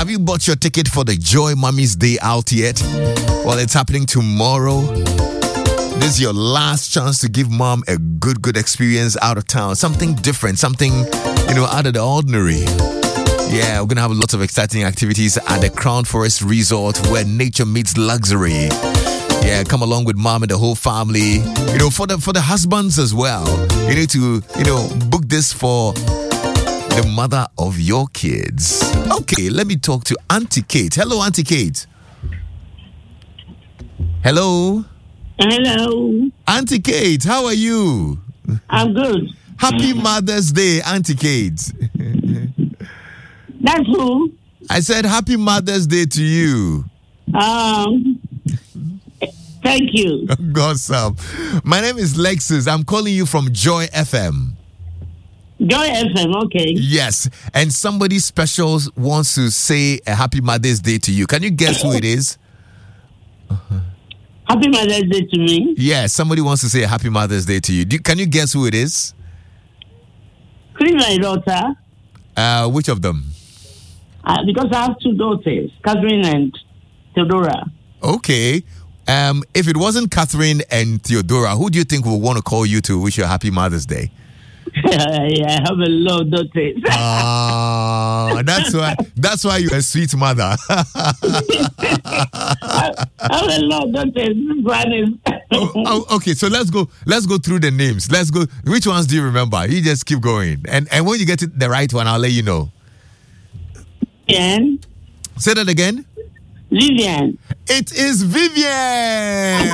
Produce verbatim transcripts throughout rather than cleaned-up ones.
Have you bought your ticket for the Joy Mommy's Day out yet? Well, it's happening tomorrow. This is your last chance to give mom a good, good experience out of town. Something different, something, you know, out of the ordinary. Yeah, we're going to have lots of exciting activities at the Crown Forest Resort where nature meets luxury. Yeah, come along with mom and the whole family. You know, for the for the husbands as well. You need to, you know, book this for the mother of your kids. Okay, let me talk to Auntie Kate. Hello, Auntie Kate. Hello. Hello. Auntie Kate, how are you? I'm good. Happy Mother's Day, Auntie Kate. That's who? I said Happy Mother's Day to you. Um, thank you. Awesome. My name is Lexus. I'm calling you from Joy F M. Joy F M, okay. Yes. And somebody special wants to say a Happy Mother's Day to you. Can you guess who it is? Uh-huh. Happy Mother's Day to me? Yes, somebody wants to say a Happy Mother's Day to you. Do, can you guess who it is? Who's my daughter? Uh, which of them? Uh, because I have two daughters, Catherine and Theodora. Okay. Um, if it wasn't Catherine and Theodora, who do you think will want to call you to wish you a Happy Mother's Day? Yeah, I have a lot of daughters. Ah, uh, that's why. That's why you're a sweet mother. I have a lot of daughters. oh, oh, okay, so let's go. Let's go through the names. Let's go. Which ones do you remember? You just keep going, and and when you get to the right one, I'll let you know. Vivian. Say that again. Vivian. It is Vivian.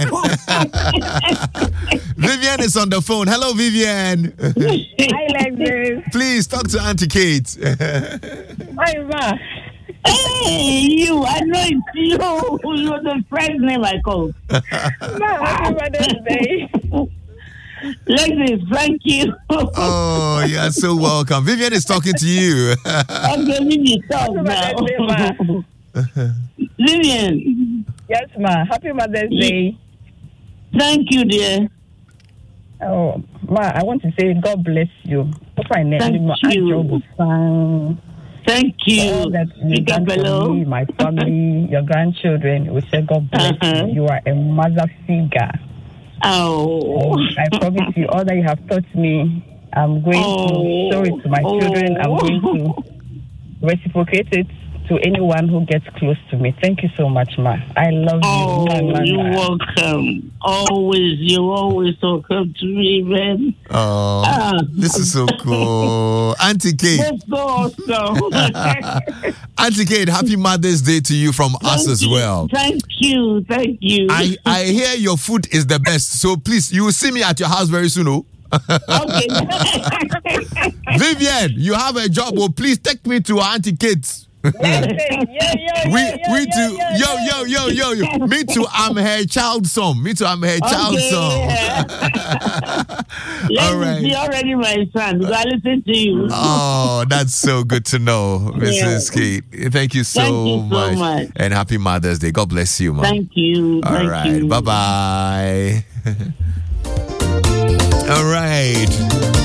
Vivian is on the phone. Hello, Vivian. Hi, Lexus. Please talk to Auntie Kate. Hi, Ma. Hey, you. I know it's you. You're the first name I called. Ma, happy Mother's Day. Lexus, thank you. Oh, you're so welcome. Vivian is talking to you. I'm going to talk now. Vivian. Yes, Ma. Happy Mother's Day. Thank you, dear. Oh, Ma, I want to say God bless you. Thank you. Thank you. All that you done for me, my family, your grandchildren. We say God bless uh-huh. you. You are a mother figure. Oh. And I promise you, all that you have taught me, I'm going oh. to show it to my oh. children. I'm going to reciprocate it to anyone who gets close to me. Thank you so much, Ma. I love oh, you. Oh, you're welcome. Always, you're always welcome to me, man. Oh, ah. This is so cool. Auntie Kate. That's so awesome. Auntie Kate, happy Mother's Day to you from thank us as you. well. Thank you. Thank you. I, I hear your food is the best. So please, you will see me at your house very soon, oh? Okay. Vivian, you have a job. Oh, please take me to Auntie Kate's. yeah, yeah, yeah, we yeah, we yeah, too yeah, yo yeah, yo yo yo yo me too I'm her child son me too I'm her child okay, son yeah. All right, you're already my son because I listen to you. Oh, that's so good to know, Missus Yeah. Kate. Thank you so, Thank you so much. much And happy Mother's Day. God bless you, man. Thank you. All Thank right, you. bye bye. All right.